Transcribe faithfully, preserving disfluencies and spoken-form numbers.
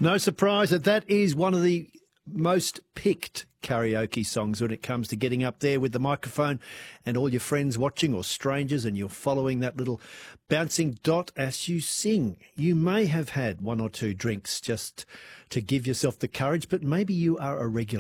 No surprise that that is one of the most picked karaoke songs when it comes to getting up there with the microphone and all your friends watching or strangers, and you're following that little bouncing dot as you sing. You may have had one or two drinks just to give yourself the courage, but maybe you are a regular